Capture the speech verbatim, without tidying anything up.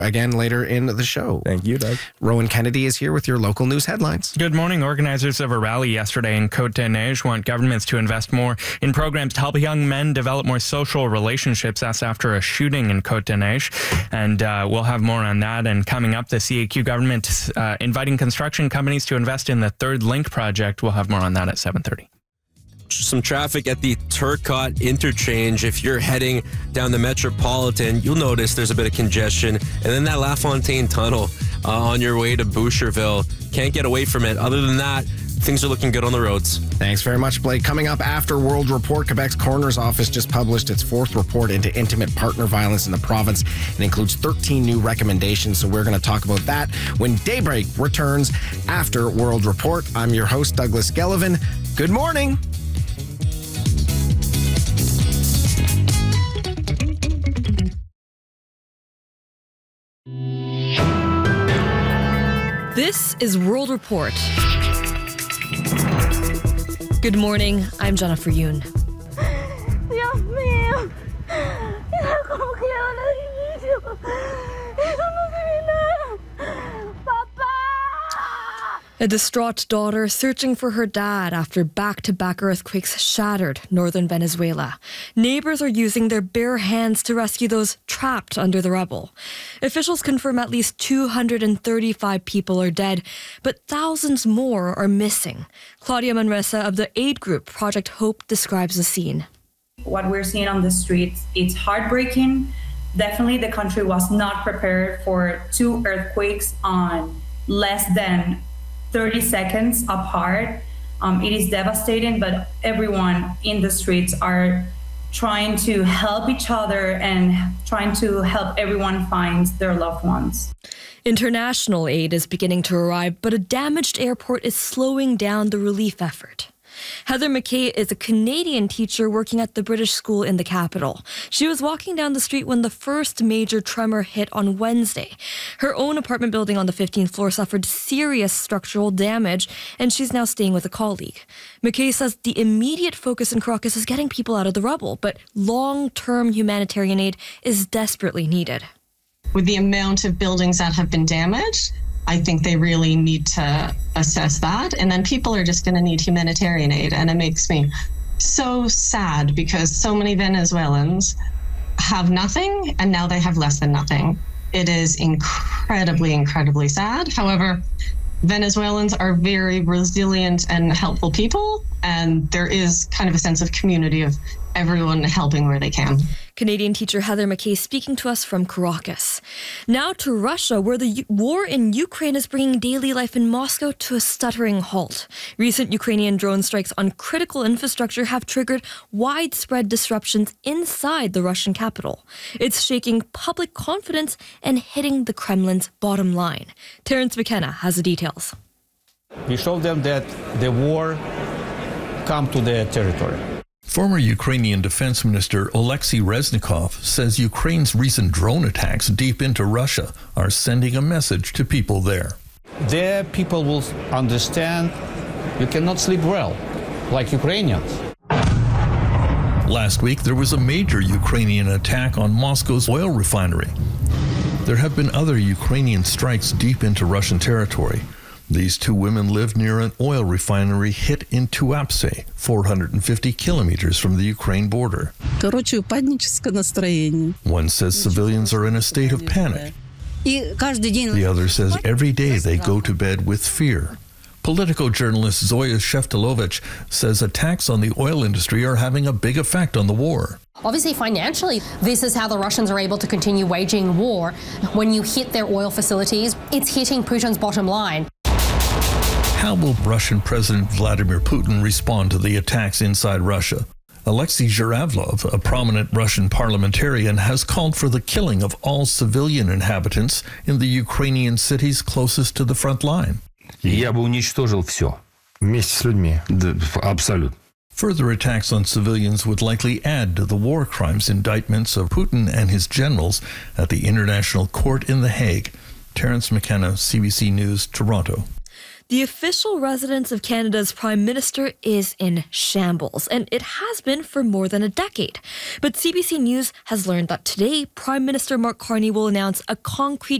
again later in the show. Thank you, Doug. Rowan Kennedy is here with your local news headlines. Good morning. Organizers of a rally yesterday in Côte-des-Neiges want governments to invest more in programs to help young men develop more social relationships. That's after a shooting in Côte-des-Neiges. And uh, we'll have more on that. And coming up, the C A Q government uh, inviting construction companies to invest in the Third Link project. We'll have more on that at seven thirty. Some traffic at the Turcotte interchange. If you're heading down the Metropolitan, you'll notice there's a bit of congestion. And then that LaFontaine Tunnel uh, on your way to Boucherville. Can't get away from it. Other than that, things are looking good on the roads. Thanks very much, Blake. Coming up after World Report, Quebec's coroner's office just published its fourth report into intimate partner violence in the province. It includes thirteen new recommendations, so we're going to talk about that when Daybreak returns after World Report. I'm your host, Douglas Gellivan. Good morning. This is World Report. Good morning, I'm Jennifer Yoon. Dios mío, mira cómo quiero la Eso no se ve nada. Papá! A distraught daughter searching for her dad after back-to-back earthquakes shattered northern Venezuela. Neighbors are using their bare hands to rescue those trapped under the rubble. Officials confirm at least two hundred thirty-five people are dead, but thousands more are missing. Claudia Manresa of the aid group Project Hope describes the scene. What we're seeing on the streets, it's heartbreaking. Definitely the country was not prepared for two earthquakes on less than thirty seconds apart. Um, it is devastating, but everyone in the streets are trying to help each other and trying to help everyone find their loved ones. International aid is beginning to arrive, but a damaged airport is slowing down the relief effort. Heather McKay is a Canadian teacher working at the British school in the capital. She was walking down the street when the first major tremor hit on Wednesday. Her own apartment building on the fifteenth floor suffered serious structural damage, and she's now staying with a colleague. McKay says the immediate focus in Caracas is getting people out of the rubble, but long-term humanitarian aid is desperately needed. With the amount of buildings that have been damaged, I think they really need to assess that. And then people are just going to need humanitarian aid. And it makes me so sad because so many Venezuelans have nothing and now they have less than nothing. It is incredibly, incredibly sad. However, Venezuelans are very resilient and helpful people. And there is kind of a sense of community of everyone helping where they can. Canadian teacher Heather McKay speaking to us from Caracas. Now to Russia, where the U- war in Ukraine is bringing daily life in Moscow to a stuttering halt. Recent Ukrainian drone strikes on critical infrastructure have triggered widespread disruptions inside the Russian capital. It's shaking public confidence and hitting the Kremlin's bottom line. Terence McKenna has the details. We showed them that the war come to their territory. Former Ukrainian Defense Minister Oleksiy Reznikov says Ukraine's recent drone attacks deep into Russia are sending a message to people there. Their people will understand you cannot sleep well, like Ukrainians. Last week, there was a major Ukrainian attack on Moscow's oil refinery. There have been other Ukrainian strikes deep into Russian territory. These two women live near an oil refinery hit in Tuapse, four hundred fifty kilometers from the Ukraine border. One says civilians are in a state of panic. The other says every day they go to bed with fear. Political journalist Zoya Sheftalovich says attacks on the oil industry are having a big effect on the war. Obviously, financially, this is how the Russians are able to continue waging war. When you hit their oil facilities, it's hitting Putin's bottom line. How will Russian President Vladimir Putin respond to the attacks inside Russia? Alexei Zhuravlov, a prominent Russian parliamentarian, has called for the killing of all civilian inhabitants in the Ukrainian cities closest to the front line. Я бы уничтожил все вместе с людьми. Абсолютно. Further attacks on civilians would likely add to the war crimes indictments of Putin and his generals at the International Court in The Hague. Terence McKenna, C B C News, Toronto. The official residence of Canada's Prime Minister is in shambles, and it has been for more than a decade. But C B C News has learned that today, Prime Minister Mark Carney will announce a concrete